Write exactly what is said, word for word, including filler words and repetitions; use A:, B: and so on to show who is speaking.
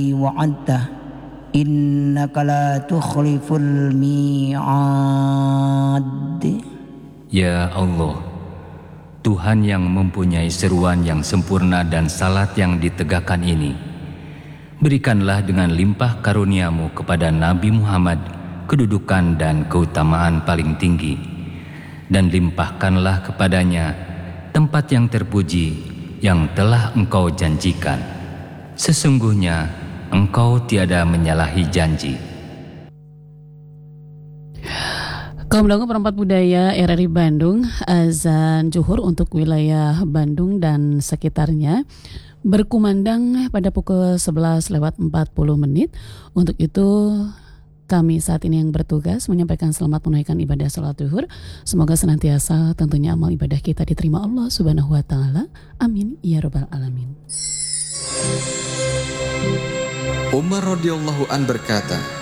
A: wa'adta innaka la tukhliful mi'ad.
B: Ya Allah, Tuhan yang mempunyai seruan yang sempurna dan salat yang ditegakkan ini, berikanlah dengan limpah karuniamu kepada Nabi Muhammad kedudukan dan keutamaan paling tinggi, dan limpahkanlah kepadanya tempat yang terpuji yang telah Engkau janjikan. Sesungguhnya Engkau tiada menyalahi janji.
C: Kaum Dago Perempat Budaya R R I Bandung, azan zuhur untuk wilayah Bandung dan sekitarnya berkumandang pada pukul sebelas lewat empat puluh menit. Untuk itu kami saat ini yang bertugas menyampaikan selamat menunaikan ibadah salat zuhur. Semoga senantiasa tentunya amal ibadah kita diterima Allah Subhanahu wa taala. Amin ya rabbal alamin.
D: Umar radhiyallahu an berkata,